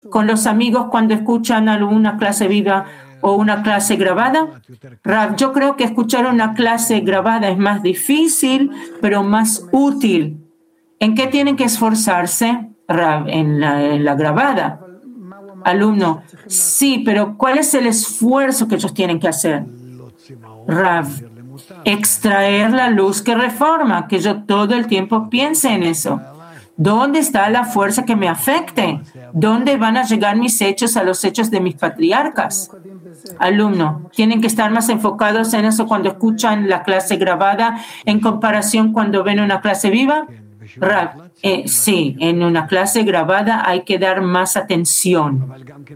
con los amigos cuando escuchan alguna clase viva o una clase grabada? Rav, yo creo que escuchar una clase grabada es más difícil, pero más útil. ¿En qué tienen que esforzarse, Rav? En la grabada. Alumno, sí, pero ¿cuál es el esfuerzo que ellos tienen que hacer? Rav, extraer la luz que reforma, que yo todo el tiempo piense en eso. ¿Dónde está la fuerza que me afecte? ¿Dónde van a llegar mis hechos a los hechos de mis patriarcas? Alumno, tienen que estar más enfocados en eso cuando escuchan la clase grabada en comparación cuando ven una clase viva. Rav, sí, en una clase grabada hay que dar más atención.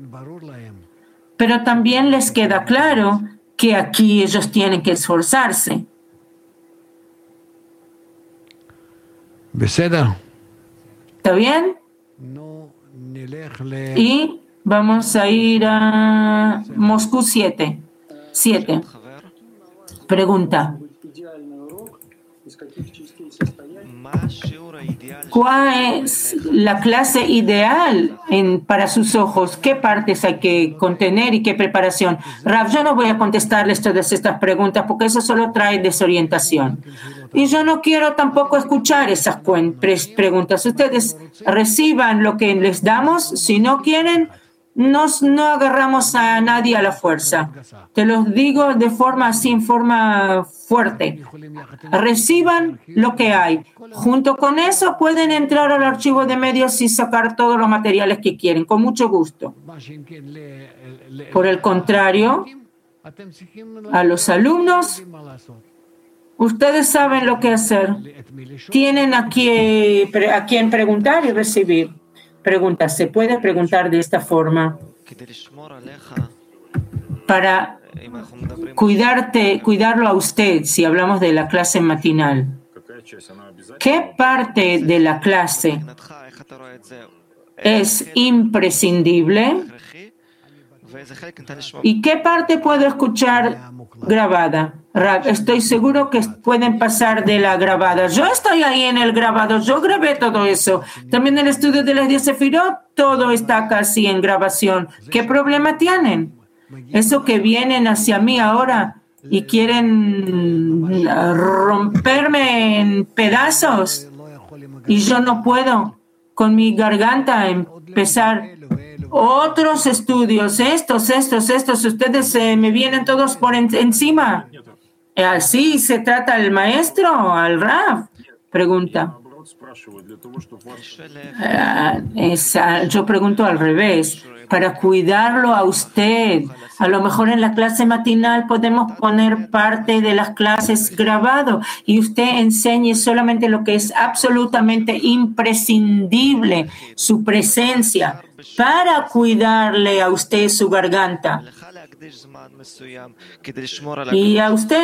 Pero también les queda claro que aquí ellos tienen que esforzarse. ¿Está bien? Y vamos a ir a Moscú 7. Pregunta. ¿Cuál es la clase ideal para sus ojos? ¿Qué partes hay que contener y qué preparación? Rav, yo no voy a contestarles todas estas preguntas porque eso solo trae desorientación. Y yo no quiero tampoco escuchar esas preguntas. Ustedes reciban lo que les damos. Si no quieren, no agarramos a nadie a la fuerza. Te lo digo de forma así, en forma fuerte. Reciban lo que hay. Junto con eso pueden entrar al archivo de medios y sacar todos los materiales que quieren, con mucho gusto. Por el contrario, a los alumnos, ustedes saben lo que hacer. Tienen a quien preguntar y recibir. Pregunta, ¿se puede preguntar de esta forma? Para cuidarlo a usted, si hablamos de la clase matinal. ¿Qué parte de la clase es imprescindible? ¿Y qué parte puedo escuchar grabada? Estoy seguro que pueden pasar de la grabada. Yo estoy ahí en el grabado, yo grabé todo eso. También en el estudio de las 10 Sefirot, todo está casi en grabación. ¿Qué problema tienen? Eso que vienen hacia mí ahora y quieren romperme en pedazos y yo no puedo con mi garganta empezar otros estudios, estos, ustedes me vienen todos por encima. ¿Así se trata al maestro, al Rav? Pregunta. Yo pregunto al revés, para cuidarlo a usted. A lo mejor en la clase matinal podemos poner parte de las clases grabado y usted enseñe solamente lo que es absolutamente imprescindible, su presencia, para cuidarle a usted su garganta. Y a usted,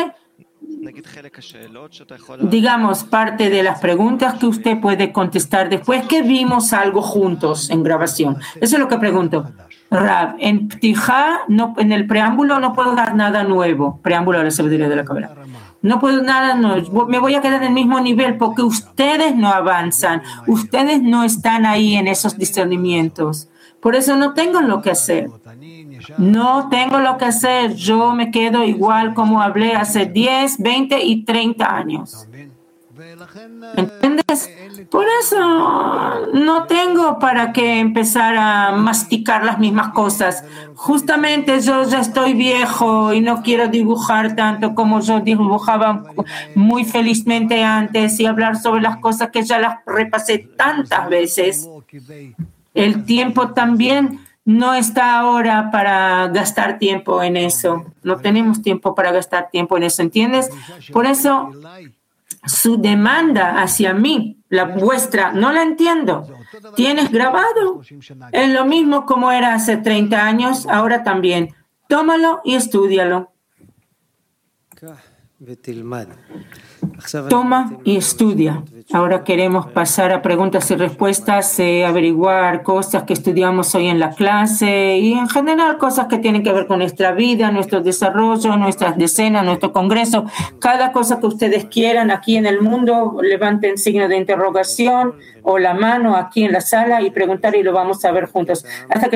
digamos, parte de las preguntas que usted puede contestar después que vimos algo juntos en grabación. Eso es lo que pregunto. Rav, en Ptijá, en el preámbulo no puedo dar nada nuevo. Preámbulo a la sabiduría de la Kabbalah. No puedo nada nuevo. Me voy a quedar en el mismo nivel porque ustedes no avanzan. Ustedes no están ahí en esos discernimientos. Por eso no tengo lo que hacer. No tengo lo que hacer. Yo me quedo igual como hablé hace 10, 20 y 30 años. ¿Entiendes? Por eso no tengo para qué empezar a masticar las mismas cosas. Justamente yo ya estoy viejo y no quiero dibujar tanto como yo dibujaba muy felizmente antes y hablar sobre las cosas que ya las repasé tantas veces. El tiempo también no está ahora para gastar tiempo en eso. No tenemos tiempo para gastar tiempo en eso, ¿entiendes? Por eso su demanda hacia mí, la vuestra, no la entiendo. ¿Tienes grabado? Es lo mismo como era hace 30 años, ahora también. Tómalo y estúdialo. Toma y estudia. Ahora queremos pasar a preguntas y respuestas, averiguar cosas que estudiamos hoy en la clase y en general cosas que tienen que ver con nuestra vida, nuestro desarrollo, nuestras decenas, nuestro congreso. Cada cosa que ustedes quieran aquí en el mundo, levanten signo de interrogación o la mano aquí en la sala y preguntar y lo vamos a ver juntos. Hasta que